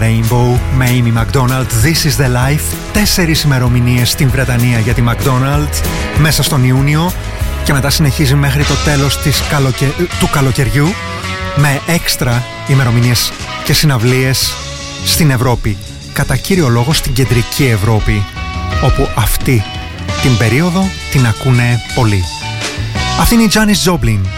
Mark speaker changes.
Speaker 1: Rainbow με Amy McDonald, This is the Life. 4 ημερομηνίες στην Βρετανία για τη McDonald μέσα στον Ιούνιο και μετά συνεχίζει μέχρι το τέλος του καλοκαιριού με έξτρα ημερομηνίες και συναυλίες στην Ευρώπη, κατά κύριο λόγο στην κεντρική Ευρώπη, όπου αυτή την περίοδο την ακούνε πολύ. Αυτή είναι η Janis Joplin.